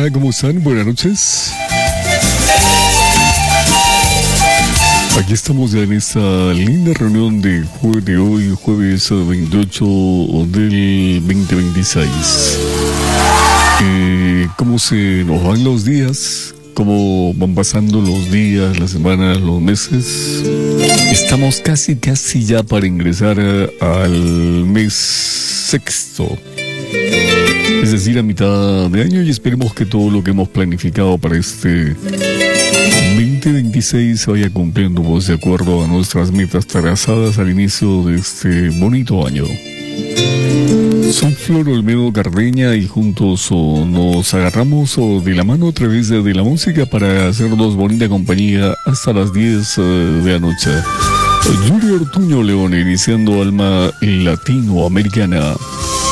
Hola, ¿cómo están? Buenas noches. Aquí estamos ya en esta linda reunión de hoy, jueves 28 del 2026. ¿Cómo se nos van los días? ¿Cómo van pasando los días, las semanas, los meses? Estamos casi ya para ingresar al mes sexto. Es decir, a mitad de año, y esperemos que todo lo que hemos planificado para este 2026 se vaya cumpliendo pues, de acuerdo a nuestras metas trazadas al inicio de este bonito año. Soy Flor Olmedo Cardeña y juntos nos agarramos de la mano a través de la música para hacernos bonita compañía hasta las 10 de la noche. Julio Ortuño León iniciando Alma Latinoamericana.